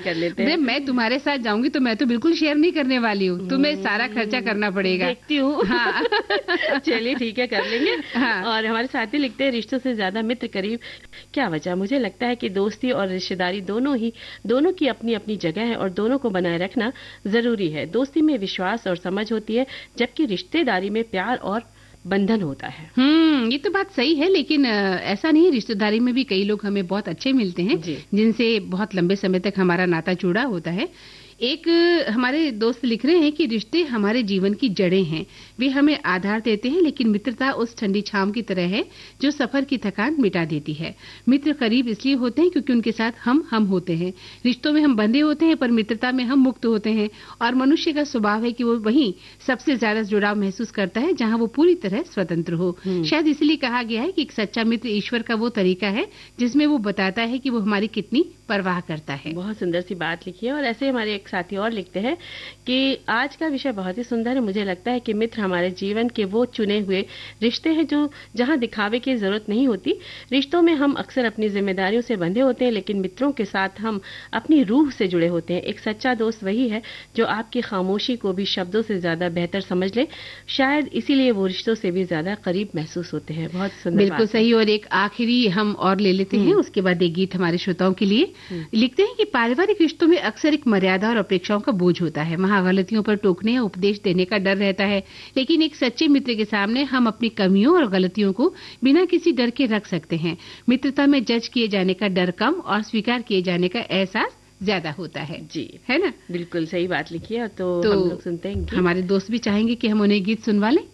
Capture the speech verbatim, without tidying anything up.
कर लेते हैं। मैं तुम्हारे साथ जाऊंगी तो मैं तो बिल्कुल शेयर नहीं करने वाली हूँ, तुम्हें सारा खर्चा करना पड़ेगा। देखती हूँ। हाँ। चलिए ठीक है, कर लेंगे। हाँ। और हमारे साथी लिखते हैं, रिश्तों से ज्यादा मित्र करीब, क्या वजह? मुझे लगता है कि दोस्ती और रिश्तेदारी दोनों ही दोनों की अपनी अपनी जगह है और दोनों को बनाए रखना जरूरी है। दोस्ती में विश्वास और समझ होती है, जबकि रिश्तेदारी में प्यार और बंधन होता है। हम्म, ये तो बात सही है, लेकिन ऐसा नहीं है, रिश्तेदारी में भी कई लोग हमें बहुत अच्छे मिलते हैं जिनसे बहुत लंबे समय तक हमारा नाता जुड़ा होता है। एक हमारे दोस्त लिख रहे हैं कि रिश्ते हमारे जीवन की जड़ें हैं, वे हमें आधार देते हैं, लेकिन मित्रता उस ठंडी छांव की तरह है जो सफर की थकान मिटा देती है। मित्र करीब इसलिए होते हैं क्योंकि उनके साथ हम हम होते हैं। रिश्तों में हम बंधे होते हैं, पर मित्रता में हम मुक्त होते हैं। और मनुष्य का स्वभाव है कि वो वहीं सबसे ज्यादा जुड़ाव महसूस करता है जहां वो पूरी तरह स्वतंत्र हो। शायद इसलिए कहा गया है कि एक सच्चा मित्र ईश्वर का वो तरीका है जिसमें वो बताता है कि वो हमारी कितनी परवाह करता है। बहुत सुंदर सी बात लिखी है। और ऐसे हमारे एक साथी और लिखते हैं कि आज का विषय बहुत ही सुंदर है। मुझे लगता है कि मित्र हमारे जीवन के वो चुने हुए रिश्ते हैं जो जहां दिखावे की जरूरत नहीं होती। रिश्तों में हम अक्सर अपनी जिम्मेदारियों से बंधे होते हैं, लेकिन मित्रों के साथ हम अपनी रूह से जुड़े होते हैं। एक सच्चा दोस्त वही है जो आपकी खामोशी को भी शब्दों से ज्यादा बेहतर समझ ले। शायद इसीलिए वो रिश्तों से भी ज्यादा करीब महसूस होते हैं। बहुत सुंदर, बिल्कुल सही। और एक आखिरी हम और ले लेते हैं, उसके बाद एक गीत हमारे श्रोताओं के लिए। लिखते हैं कि पारिवारिक रिश्तों में अक्सर एक मर्यादा और अपेक्षाओं का बोझ होता है। वहां गलतियों पर टोकने या उपदेश देने का डर रहता है, लेकिन एक सच्चे मित्र के सामने हम अपनी कमियों और गलतियों को बिना किसी डर के रख सकते हैं। मित्रता में जज किए जाने का डर कम और स्वीकार किए जाने का एहसास ज्यादा होता है। जी, है ना? बिल्कुल सही बात लिखी है। तो, तो हम लोग सुनते हैं, हमारे दोस्त भी चाहेंगे कि हम उन्हें गीत सुनवा लें।